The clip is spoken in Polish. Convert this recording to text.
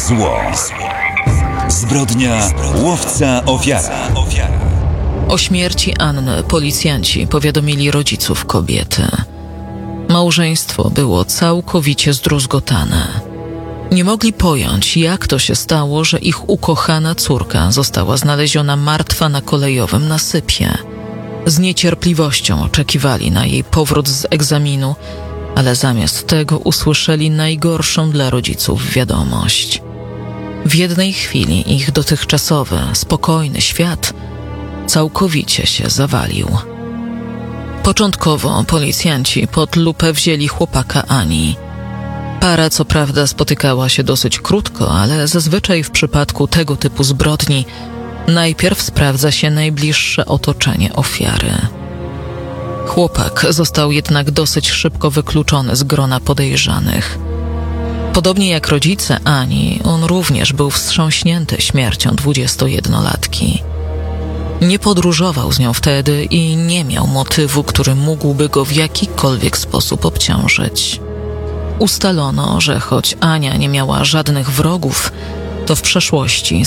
Zło. Zbrodnia łowca ofiara. O śmierci Anny policjanci powiadomili rodziców kobiety. Małżeństwo było całkowicie zdruzgotane. Nie mogli pojąć, jak to się stało, że ich ukochana córka została znaleziona martwa na kolejowym nasypie. Z niecierpliwością oczekiwali na jej powrót z egzaminu, ale zamiast tego usłyszeli najgorszą dla rodziców wiadomość. W jednej chwili ich dotychczasowy, spokojny świat całkowicie się zawalił. Początkowo policjanci pod lupę wzięli chłopaka Ani. Para co prawda spotykała się dosyć krótko, ale zazwyczaj w przypadku tego typu zbrodni najpierw sprawdza się najbliższe otoczenie ofiary. Chłopak został jednak dosyć szybko wykluczony z grona podejrzanych. Podobnie jak rodzice Ani, on również był wstrząśnięty śmiercią 21-latki. Nie podróżował z nią wtedy i nie miał motywu, który mógłby go w jakikolwiek sposób obciążyć. Ustalono, że choć Ania nie miała żadnych wrogów, to w przeszłości